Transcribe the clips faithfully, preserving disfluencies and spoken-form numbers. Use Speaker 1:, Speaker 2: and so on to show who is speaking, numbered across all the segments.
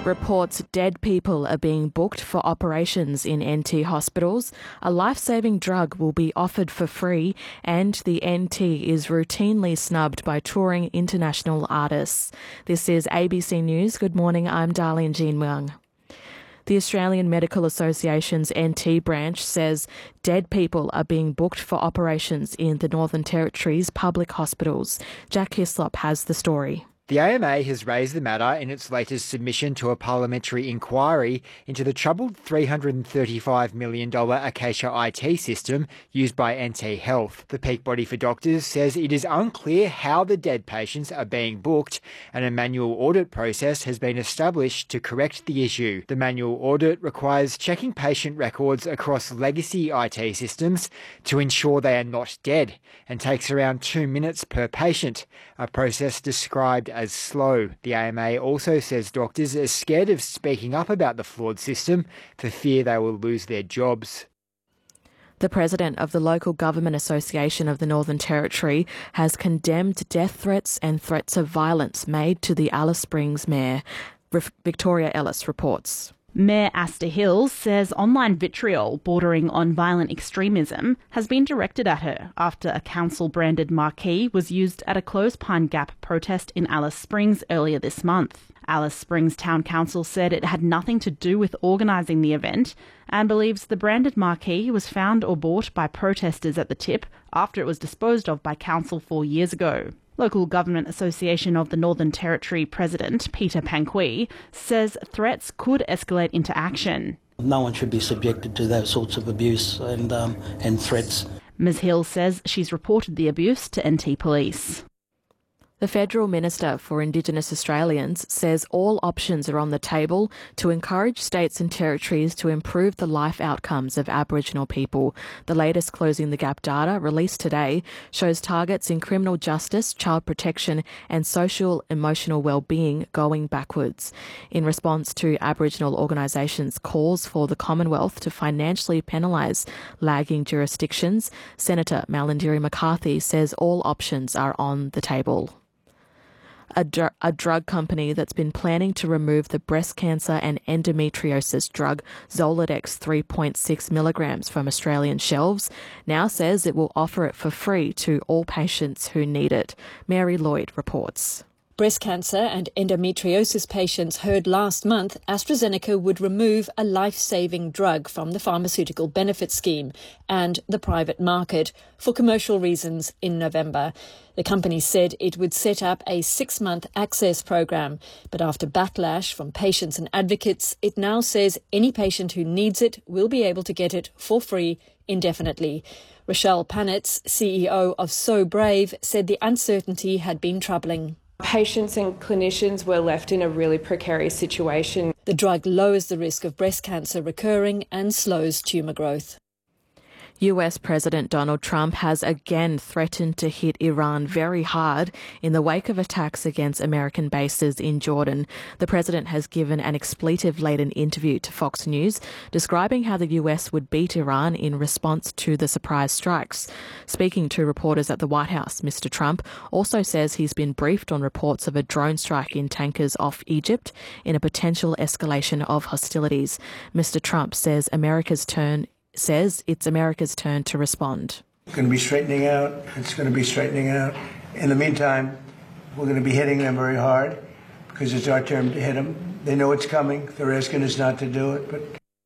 Speaker 1: reports dead people are being booked for operations in N T hospitals. A life-saving drug will be offered for free, and the N T is routinely snubbed by touring international artists. This is A B C News. Good morning, I'm Darlene Jean Mung. The Australian Medical Association's N T branch says dead people are being booked for operations in the Northern Territory's public hospitals. Jack Hislop has the story.
Speaker 2: The A M A has raised the matter in its latest submission to a parliamentary inquiry into the troubled three hundred thirty-five million dollars Acacia I T system used by N T Health. The peak body for doctors says it is unclear how the dead patients are being booked, and a manual audit process has been established to correct the issue. The manual audit requires checking patient records across legacy I T systems to ensure they are not dead, and takes around two minutes per patient, a process described as slow. The A M A also says doctors are scared of speaking up about the flawed system for fear they will lose their jobs.
Speaker 1: The president of the Local Government Association of the Northern Territory has condemned death threats and threats of violence made to the Alice Springs mayor. Victoria Ellis reports.
Speaker 3: Mayor Asta Hills says online vitriol bordering on violent extremism has been directed at her after a council-branded marquee was used at a Close Pine Gap protest in Alice Springs earlier this month. Alice Springs Town Council said it had nothing to do with organising the event and believes the branded marquee was found or bought by protesters at the tip after it was disposed of by council four years ago. Local Government Association of the Northern Territory President Peter Panqui says threats could escalate into action.
Speaker 4: No one should be subjected to those sorts of abuse and um, and threats.
Speaker 3: Ms Hill says she's reported the abuse to N T Police.
Speaker 1: The Federal Minister for Indigenous Australians says all options are on the table to encourage states and territories to improve the life outcomes of Aboriginal people. The latest Closing the Gap data, released today, shows targets in criminal justice, child protection and social emotional well-being going backwards. In response to Aboriginal organisations' calls for the Commonwealth to financially penalise lagging jurisdictions, Senator Malarndirri McCarthy says all options are on the table. A, dr- a drug company that's been planning to remove the breast cancer and endometriosis drug Zoladex three point six milligrams from Australian shelves now says it will offer it for free to all patients who need it. Mary Lloyd reports.
Speaker 5: Breast cancer and endometriosis patients heard last month AstraZeneca would remove a life-saving drug from the pharmaceutical benefit scheme and the private market for commercial reasons in November. The company said it would set up a six-month access program, but after backlash from patients and advocates, it now says any patient who needs it will be able to get it for free indefinitely. Rochelle Panitz, C E O of So Brave, said the uncertainty had been troubling.
Speaker 6: Patients and clinicians were left in a really precarious situation.
Speaker 5: The drug lowers the risk of breast cancer recurring and slows tumour growth.
Speaker 1: U S President Donald Trump has again threatened to hit Iran very hard in the wake of attacks against American bases in Jordan. The president has given an expletive-laden interview to Fox News, describing how the U S would beat Iran in response to the surprise strikes. Speaking to reporters at the White House, Mister Trump also says he's been briefed on reports of a drone strike in tankers off Egypt in a potential escalation of hostilities. Mister Trump says America's turn says it's America's turn to respond.
Speaker 7: It's going to be straightening out. It's going to be straightening out. In the meantime, we're going to be hitting them very hard because it's our turn to hit them. They know it's coming. They're asking us not to do it, but...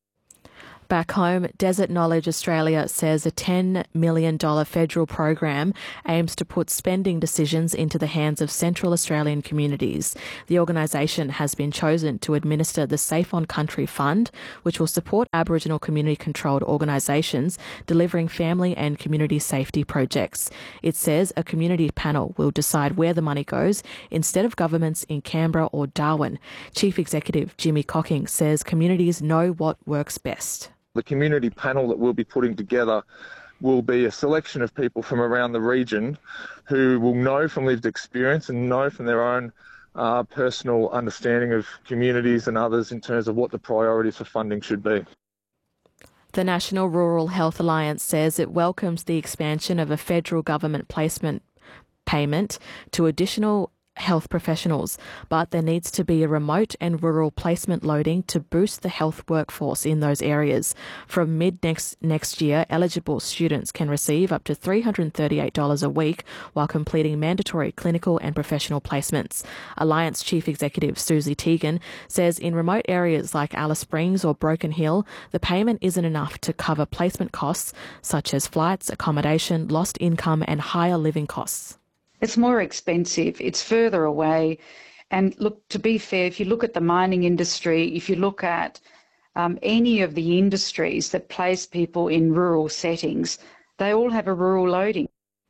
Speaker 1: Back home, Desert Knowledge Australia says a ten million dollars federal program aims to put spending decisions into the hands of Central Australian communities. The organisation has been chosen to administer the Safe on Country Fund, which will support Aboriginal community-controlled organisations delivering family and community safety projects. It says a community panel will decide where the money goes instead of governments in Canberra or Darwin. Chief Executive Jimmy Cocking says communities know what works best.
Speaker 8: The community panel that we'll be putting together will be a selection of people from around the region who will know from lived experience and know from their own uh, personal understanding of communities and others in terms of what the priorities for funding should be.
Speaker 1: The National Rural Health Alliance says it welcomes the expansion of a federal government placement payment to additional health professionals, but there needs to be a remote and rural placement loading to boost the health workforce in those areas. From mid next next year, eligible students can receive up to three hundred thirty-eight dollars a week while completing mandatory clinical and professional placements. Alliance Chief Executive Susie Teagan says in remote areas like Alice Springs or Broken Hill, the payment isn't enough to cover placement costs such as flights, accommodation, lost income and higher living costs.
Speaker 9: It's more expensive, it's further away. And look, to be fair, if you look at the mining industry, if you look at um, any of the industries that place people in rural settings, they all have a rural loading.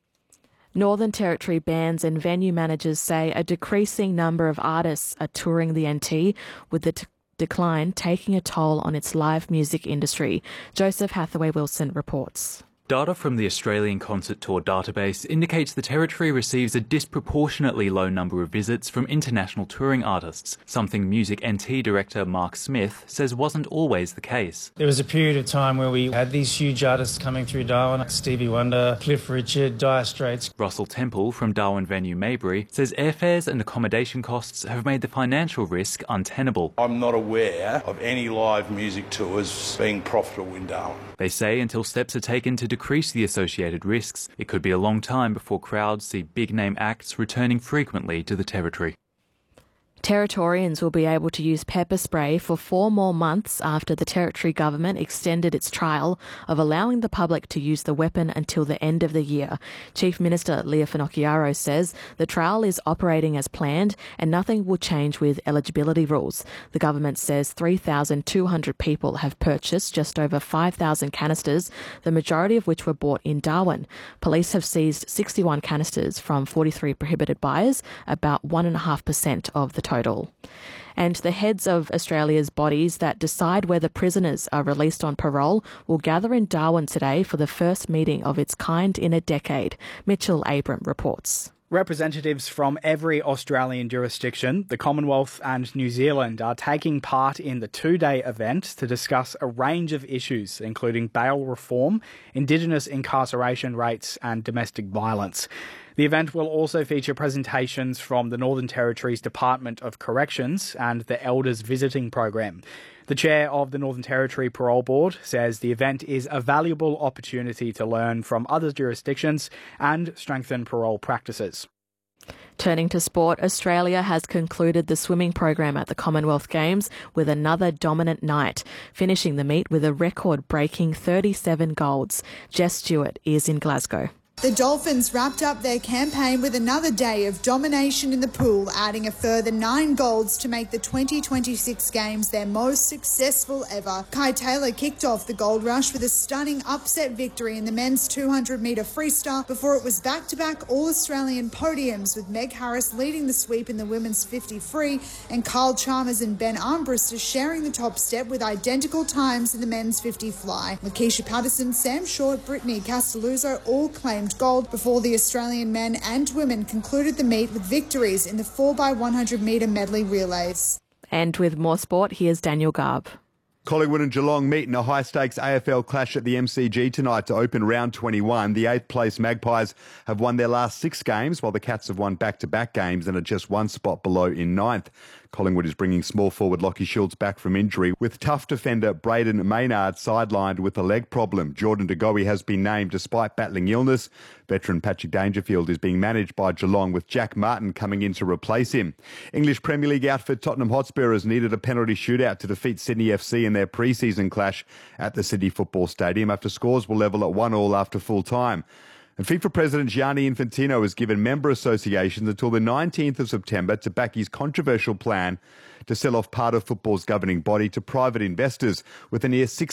Speaker 1: Northern Territory bands and venue managers say a decreasing number of artists are touring the N T, with the t- decline taking a toll on its live music industry. Joseph Hathaway-Wilson reports.
Speaker 10: Data from the Australian Concert Tour database indicates the Territory receives a disproportionately low number of visits from international touring artists, something Music N T director Mark Smith says wasn't always the case.
Speaker 11: There was a period of time where we had these huge artists coming through Darwin, like Stevie Wonder, Cliff Richard, Dire Straits.
Speaker 10: Russell Temple from Darwin venue Maybury says airfares and accommodation costs have made the financial risk untenable.
Speaker 12: I'm not aware of any live music tours being profitable in Darwin.
Speaker 10: They say until steps are taken to decrease the associated risks, it could be a long time before crowds see big-name acts returning frequently to the Territory.
Speaker 1: Territorians will be able to use pepper spray for four more months after the Territory government extended its trial of allowing the public to use the weapon until the end of the year. Chief Minister Leah Finocchiaro says the trial is operating as planned and nothing will change with eligibility rules. The government says three thousand two hundred people have purchased just over five thousand canisters, the majority of which were bought in Darwin. Police have seized sixty-one canisters from forty-three prohibited buyers, about one point five percent of the total. And the heads of Australia's bodies that decide whether prisoners are released on parole will gather in Darwin today for the first meeting of its kind in a decade. Mitchell Abram reports.
Speaker 13: Representatives from every Australian jurisdiction, the Commonwealth and New Zealand, are taking part in the two-day event to discuss a range of issues, including bail reform, Indigenous incarceration rates and domestic violence. The event will also feature presentations from the Northern Territory's Department of Corrections and the Elders Visiting Program. The chair of the Northern Territory Parole Board says the event is a valuable opportunity to learn from other jurisdictions and strengthen parole practices.
Speaker 1: Turning to sport, Australia has concluded the swimming program at the Commonwealth Games with another dominant night, finishing the meet with a record-breaking thirty-seven golds. Jess Stewart is in Glasgow.
Speaker 14: The Dolphins wrapped up their campaign with another day of domination in the pool, adding a further nine golds to make the twenty twenty-six Games their most successful ever. Kai Taylor kicked off the gold rush with a stunning upset victory in the men's two hundred metre freestyle before it was back-to-back All-Australian podiums, with Meg Harris leading the sweep in the women's fifty free and Kyle Chalmers and Ben Armbruster sharing the top step with identical times in the men's fifty fly. Lakeisha Patterson, Sam Short, Brittany Castelluzzo all claimed gold before the Australian men and women concluded the meet with victories in the four by one hundred metre medley relays.
Speaker 1: And with more sport, here's Daniel Garb.
Speaker 15: Collingwood and Geelong meet in a high-stakes A F L clash at the M C G tonight to open round twenty-one. The eighth-place Magpies have won their last six games, while the Cats have won back-to-back games and are just one spot below in ninth. Collingwood is bringing small forward Lockie Shields back from injury, with tough defender Braden Maynard sidelined with a leg problem. Jordan De Goey has been named despite battling illness. Veteran Patrick Dangerfield is being managed by Geelong, with Jack Martin coming in to replace him. English Premier League outfit Tottenham Hotspur has needed a penalty shootout to defeat Sydney F C in their pre-season clash at the Sydney Football Stadium after scores were level at one all after full time. And FIFA President Gianni Infantino has given member associations until the nineteenth of September to back his controversial plan to sell off part of football's governing body to private investors, with a near six